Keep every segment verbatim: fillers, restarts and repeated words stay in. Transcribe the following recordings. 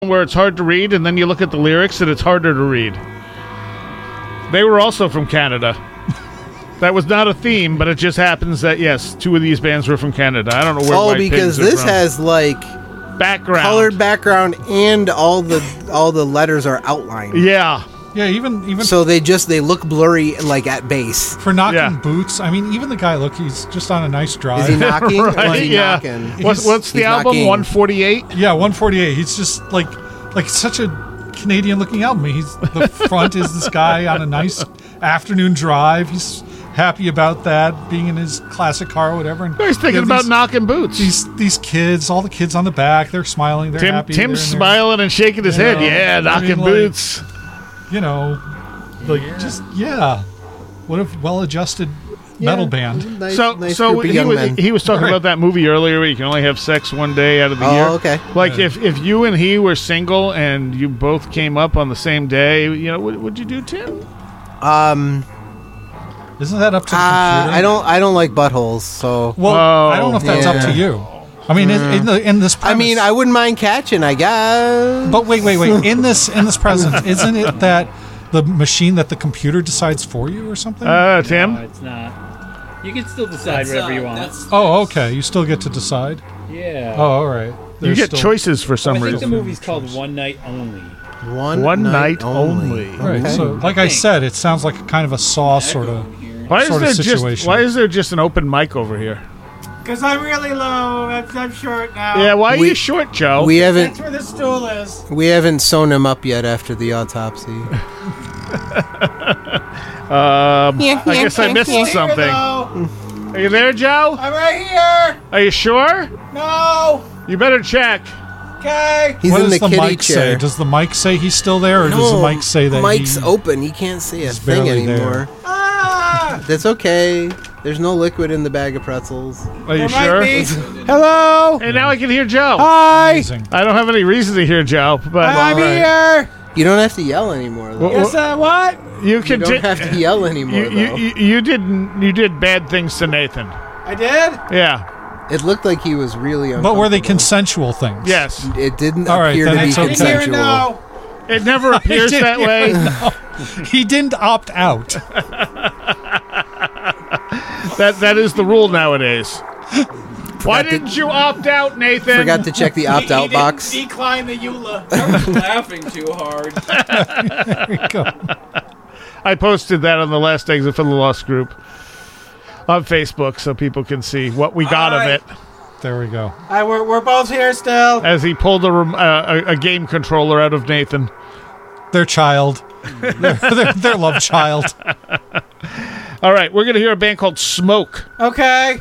where it's hard to read, and then you look at the lyrics and it's harder to read. They were also from Canada. That was not a theme, but it just happens that, yes, two of these bands were from Canada. I don't know where Oh, White because Pigs are this from. has, like, background. colored background, and all the all the letters are outlined. Yeah. Yeah, even even So they just, they look blurry, like, at base. for knocking Yeah. boots. I mean, even the guy, look, he's just on a nice drive. Is he knocking? Right, Or is he yeah. knocking? What's, what's the he's album? knocking. one forty-eight? Yeah, one forty-eight. He's just like like such a Canadian-looking album. He's the front is this guy on a nice afternoon drive. He's happy about that, being in his classic car or whatever. And He's thinking you know, about these, knocking boots. these these kids, all the kids on the back, they're smiling, they're Tim, happy. Tim's they're in their- smiling and shaking his You head. know, Yeah, I knocking mean, like- boots. You know, like just yeah. What a well-adjusted metal band. Nice, So, nice so group of he young was men. he was talking Right. about that movie earlier where you can only have sex one day out of the Oh, year. okay. Like if, if you and he were single and you both came up on the same day, you know, what would you do, Tim? Um, Isn't that up to the uh, computer? I don't I don't like buttholes, so... Well, Oh, I don't know if that's yeah. up to you. I mean, in, in, the, in this. I mean, premise- I wouldn't mind catching, I guess. But wait, wait, wait. In this in this present, isn't it that the machine that the computer decides for you or something? Uh, Tim? No, it's not. You can still decide whatever you want. oh, okay. You still get to decide. Yeah. Oh, all right. You There's get still- choices for I some think the reason. movie's called One Night Only. One, One night only. Right. Okay. So, like I said, it sounds like a kind of a Saw sort of. Why is sort there of just situation. why is there just an open mic over here? Because I'm really low. I'm, I'm short now. Yeah, why are We- you short, Joe? We That's haven't where the stool is. we haven't sewn him up yet after the autopsy. um, I guess I missed Here, something. though. Are you there, Joe? I'm right here. Are you sure? No. You better check. Okay. He's what in does the the, kitty mic chair. say? Does the mic say he's still there, or does the mic say that mic's he, open? He can't see a he's thing barely anymore. Ah. That's okay. There's no liquid in the bag of pretzels. Are you There might sure? be. Hello. Hey, now I can hear Joe. Hi. Amazing. I don't have any reason to hear Joe, but I'm here. You don't have to yell anymore, though. Well, Yes, uh, what? you You can. don't have to yell anymore, You, though. you, you, you did you did bad things to Nathan. I did? Yeah. It looked like he was really uncomfortable. But were they consensual things? Yes. It didn't All right, appear then to be it's okay. Didn't hear it, consensual. no. It never appears didn't that hear way. it, He didn't opt out. That that is the rule nowadays. Why to- didn't you opt out, Nathan? Forgot to check the He- he opt-out didn't box. Decline the E U L A. I was laughing too hard. There you go. I posted that on the Last Exit for the Lost group on Facebook so people can see what we got All of right. it There we go. I, we're, we're both here still. as he pulled a, rem- uh, a, a game controller out of Nathan. Their child. their, their, their love child. All right, we're going to hear a band called Smoke. Okay.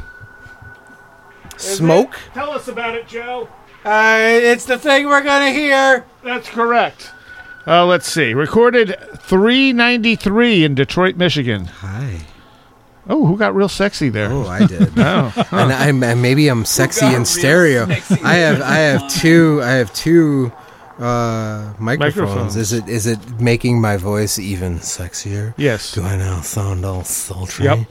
Smoke? Tell us about it, Joe. Uh, it's the thing we're going to hear. That's correct. Uh, let's see. Recorded three ninety-three in Detroit, Michigan. Hi. Oh, who got real sexy there? Oh, I did. Oh. And I'm, and maybe I'm sexy got in real stereo. sexy I have I have two I have two uh, microphones. Microphones. Is it is it making my voice even sexier? Yes. Do I now sound all sultry? Yep.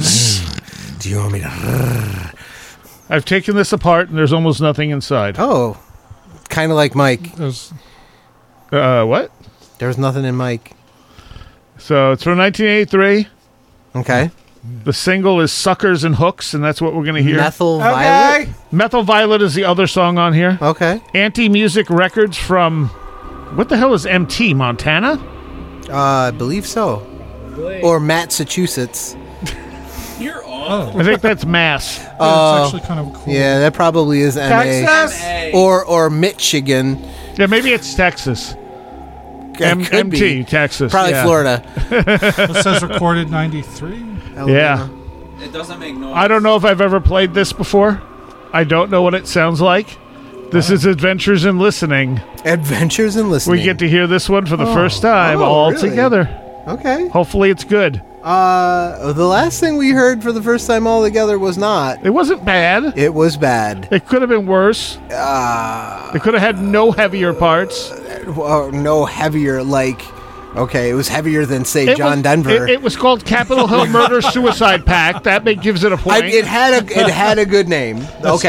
Do you want me to? I've taken this apart, and there's almost nothing inside. Oh, kind of like Mike. There's, Uh, what? There was nothing in Mike. So it's from nineteen eighty-three. Okay. The single is Suckers and Hooks, and that's what we're going to hear. Methyl Okay. Violet. Methyl Violet is the other song on here. Okay. Anti-Music Records from... What the hell is M T? Montana? Uh, I believe so. Or Massachusetts. You're on. I think that's Mass. yeah, Uh, it's actually kind of cool. Yeah, that probably is M A. Texas. Hey. Or or Michigan. Yeah, maybe it's Texas. It M- could M T, be. Texas. Probably yeah. Florida. It says recorded ninety-three. Yeah. It doesn't make noise. I don't know if I've ever played this before. I don't know what it sounds like. This is Adventures in Listening. Adventures in Listening. We get to hear this one for the Oh. first time Oh, all really? together. Okay. Hopefully it's good. Uh, the last thing we heard for the first time all together was not. It wasn't bad. It was bad. It could have been worse. Uh, It could have had no heavier parts. well, no heavier, like, okay, it was heavier than, say, It John was, Denver. It, it was called Capitol Hill Murder Suicide Pact. That make, gives it a I, point. it had a it had a good name. Okay.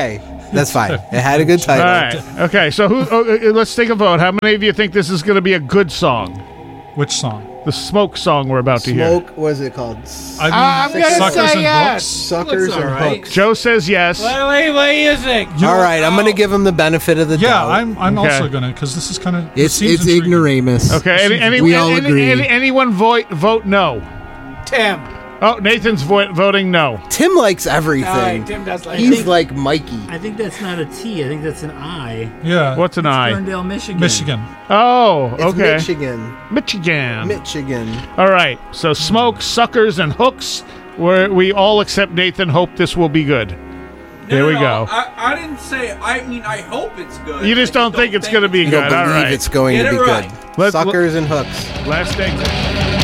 That's fine. It had a good All title. right. Okay. So who? Oh, uh, let's take a vote. How many of you think this is going to be a good song? Which song? The Smoke song we're about to hear. Smoke, what is it called? I mean, I'm gonna Suckers say and yes. Hooks. Suckers Looks and all right. Hooks. Joe says yes. Wait, wait, what do you think? You All know, right, I'm going to give him the benefit of the Yeah, doubt. I'm. I'm Okay. also gonna because this is kind of. It's it's ignoramus. Okay. Any, any, We all any, agree. any- anyone vote vote no? Tim. Oh, Nathan's vo- voting no. Tim likes All right, everything. Tim does like He's it. like Mikey. I think that's not a T. I think that's an I. Yeah. What's an I? Ferndale, Michigan. Michigan. Oh, It's okay. Michigan. Michigan. Michigan. All right. So smoke, suckers, and hooks. Where we all except Nathan hope this will be good. No, Here we no, go. I, I didn't say. I mean, I hope it's good. You just I don't think it's going to be You good. don't All believe right. it's going Get to it be right. good. Let's- Suckers and hooks. Last Nathan.